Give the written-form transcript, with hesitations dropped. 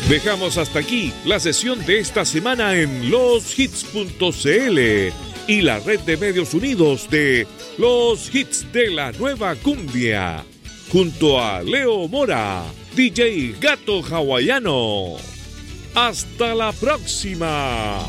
Dejamos hasta aquí la sesión de esta semana en loshits.cl y la red de medios unidos de Los Hits de la Nueva Cumbia, junto a Leo Mora, DJ Gato Hawaiano. ¡Hasta la próxima!